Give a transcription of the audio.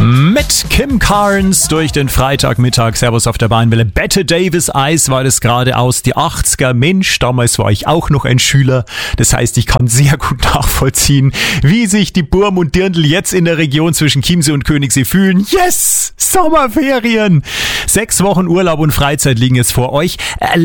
Mit Kim Carnes durch den Freitagmittag. Servus auf der Beinwelle. Bette Davis Eis war das gerade aus die 80er. Mensch, damals war ich auch noch ein Schüler. Das heißt, ich kann sehr gut nachvollziehen, wie sich die Burm und Dirndl jetzt in der Region zwischen Chiemsee und Königssee fühlen. Yes! Sommerferien! 6 Wochen Urlaub und Freizeit liegen jetzt vor euch.